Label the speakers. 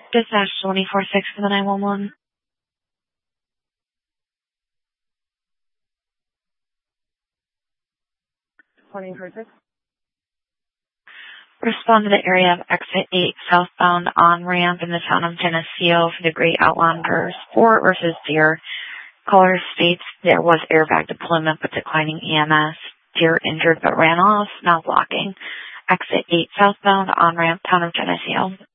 Speaker 1: Dispatch 24-6 for the 911.
Speaker 2: 24-6.
Speaker 1: Respond to the area of exit 8 southbound on-ramp in the town of Geneseo for the Great Outlander Sport versus Deer. Caller states there was airbag deployment but declining EMS. Deer injured but ran off, now blocking. Exit 8 southbound on-ramp, town of Geneseo.